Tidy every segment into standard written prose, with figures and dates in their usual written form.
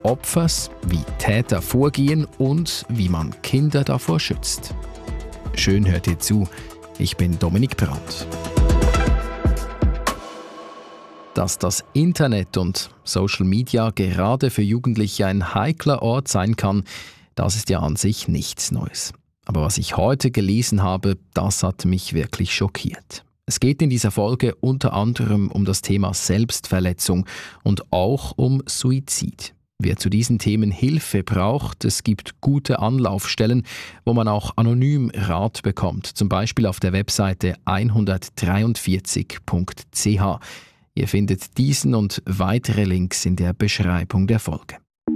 Opfers, wie Täter vorgehen und wie man Kinder davor schützt. Schön hört ihr zu. Ich bin Dominik Brandt. Dass das Internet und Social Media gerade für Jugendliche ein heikler Ort sein kann, das ist ja an sich nichts Neues. Aber was ich heute gelesen habe, das hat mich wirklich schockiert. Es geht in dieser Folge unter anderem um das Thema Selbstverletzung und auch um Suizid. Wer zu diesen Themen Hilfe braucht, es gibt gute Anlaufstellen, wo man auch anonym Rat bekommt, zum Beispiel auf der Webseite 143.ch. Ihr findet diesen und weitere Links in der Beschreibung der Folge.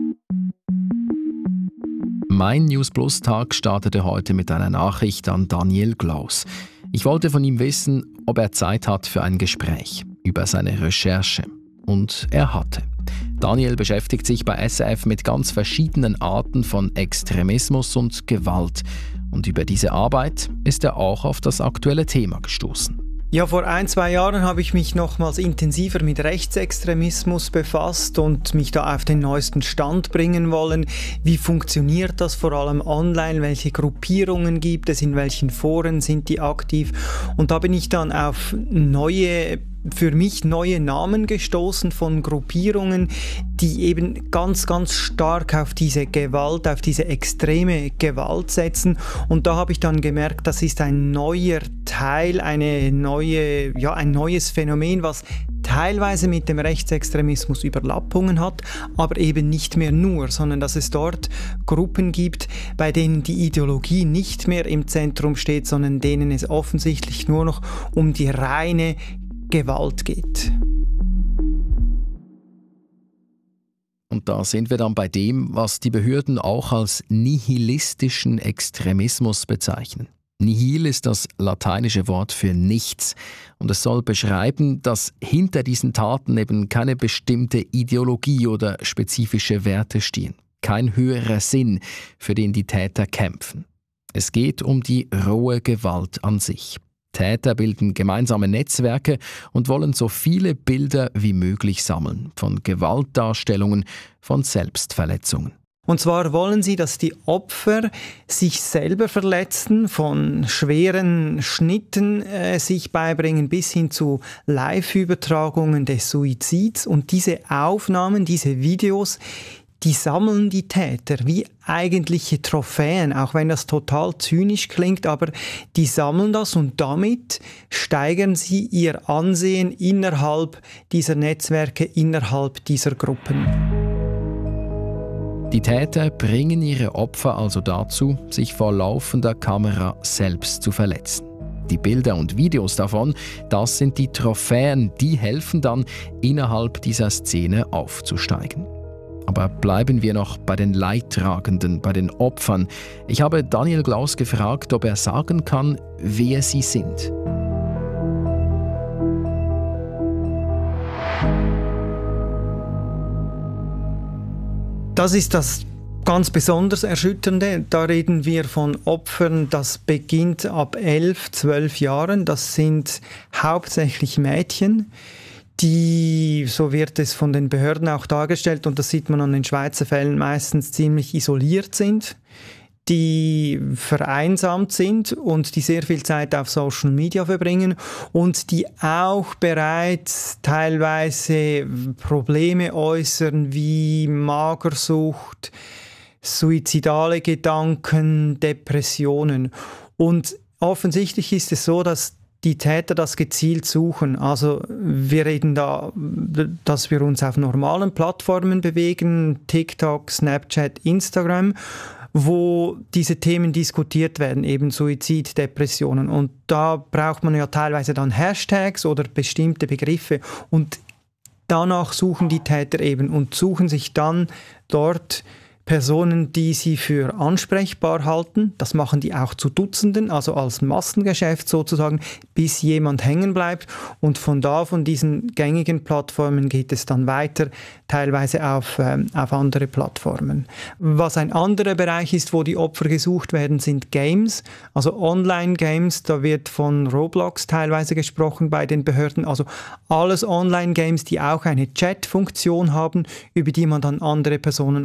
Mein News Plus Tag startete heute mit einer Nachricht an Daniel Glaus. Ich wollte von ihm wissen, ob er Zeit hat für ein Gespräch über seine Recherche. Und er hatte. Daniel beschäftigt sich bei SRF mit ganz verschiedenen Arten von Extremismus und Gewalt. Und über diese Arbeit ist er auch auf das aktuelle Thema gestoßen. Ja, vor 1-2 Jahren habe ich mich nochmals intensiver mit Rechtsextremismus befasst und mich da auf den neuesten Stand bringen wollen. Wie funktioniert das vor allem online? Welche Gruppierungen gibt es? In welchen Foren sind die aktiv? Und da bin ich dann auf für mich neue Namen gestoßen von Gruppierungen, die eben ganz, ganz stark auf diese Gewalt, auf diese extreme Gewalt setzen. Und da habe ich dann gemerkt, das ist ein neuer Teil, ein neues Phänomen, was teilweise mit dem Rechtsextremismus Überlappungen hat, aber eben nicht mehr nur, sondern dass es dort Gruppen gibt, bei denen die Ideologie nicht mehr im Zentrum steht, sondern denen es offensichtlich nur noch um die reine Gewalt geht. Und da sind wir dann bei dem, was die Behörden auch als nihilistischen Extremismus bezeichnen. Nihil ist das lateinische Wort für nichts und es soll beschreiben, dass hinter diesen Taten eben keine bestimmte Ideologie oder spezifische Werte stehen, kein höherer Sinn, für den die Täter kämpfen. Es geht um die rohe Gewalt an sich. Täter bilden gemeinsame Netzwerke und wollen so viele Bilder wie möglich sammeln, von Gewaltdarstellungen, von Selbstverletzungen. Und zwar wollen sie, dass die Opfer sich selber verletzen, von schweren Schnitten sich beibringen bis hin zu Live-Übertragungen des Suizids. Und diese Aufnahmen, diese Videos, die sammeln die Täter wie eigentliche Trophäen, auch wenn das total zynisch klingt, aber die sammeln das und damit steigern sie ihr Ansehen innerhalb dieser Netzwerke, innerhalb dieser Gruppen. Die Täter bringen ihre Opfer also dazu, sich vor laufender Kamera selbst zu verletzen. Die Bilder und Videos davon, das sind die Trophäen, die helfen dann, innerhalb dieser Szene aufzusteigen. Aber bleiben wir noch bei den Leidtragenden, bei den Opfern. Ich habe Daniel Glaus gefragt, ob er sagen kann, wer sie sind. Das ist das ganz besonders Erschütternde. Da reden wir von Opfern, das beginnt ab 11, 12 Jahren. Das sind hauptsächlich Mädchen, die, so wird es von den Behörden auch dargestellt, und das sieht man an den Schweizer Fällen, meistens ziemlich isoliert sind, die vereinsamt sind und die sehr viel Zeit auf Social Media verbringen und die auch bereits teilweise Probleme äußern wie Magersucht, suizidale Gedanken, Depressionen. Und offensichtlich ist es so, dass die Täter das gezielt suchen. Also wir reden da, dass wir uns auf normalen Plattformen bewegen, TikTok, Snapchat, Instagram, wo diese Themen diskutiert werden, eben Suizid, Depressionen. Und da braucht man ja teilweise dann Hashtags oder bestimmte Begriffe. Und danach suchen die Täter eben und suchen sich dann dort Personen, die sie für ansprechbar halten. Das machen die auch zu Dutzenden, also als Massengeschäft sozusagen, bis jemand hängen bleibt. Und von diesen gängigen Plattformen geht es dann weiter, teilweise auf andere Plattformen. Was ein anderer Bereich ist, wo die Opfer gesucht werden, sind Games, also Online-Games. Da wird von Roblox teilweise gesprochen bei den Behörden. Also alles Online-Games, die auch eine Chat-Funktion haben, über die man dann andere Personen